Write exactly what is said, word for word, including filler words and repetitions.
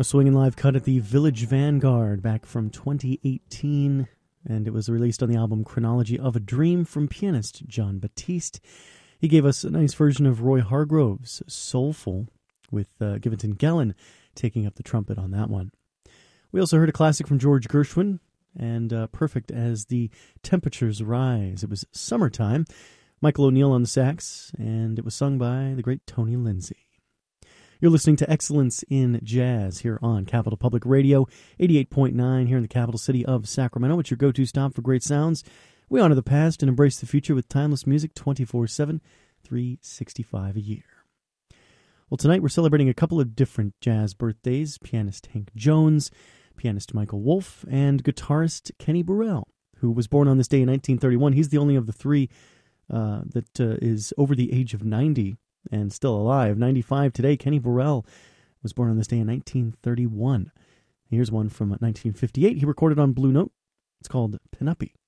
A swinging live cut at the Village Vanguard back from twenty eighteen, and it was released on the album Chronology of a Dream from pianist Jon Batiste. He gave us a nice version of Roy Hargrove's Soulful, with uh, Givington Gellin taking up the trumpet on that one. We also heard a classic from George Gershwin, and uh, perfect as the temperatures rise. It was Summertime, Michael O'Neill on the sax, and it was sung by the great Tony Lindsay. You're listening to Excellence in Jazz here on Capital Public Radio, eighty-eight point nine here in the capital city of Sacramento. It's your go-to stop for great sounds. We honor the past and embrace the future with timeless music twenty-four seven, three sixty-five a year. Well, tonight we're celebrating a couple of different jazz birthdays: pianist Hank Jones, pianist Michael Wolff, and guitarist Kenny Burrell, who was born on this day in nineteen thirty-one. He's the only of the three uh, that uh, is over the age of ninety and still alive. ninety-five today. Kenny Burrell was born on this day in nineteen thirty-one. Here's one from nineteen fifty-eight. He recorded on Blue Note. It's called Penelope.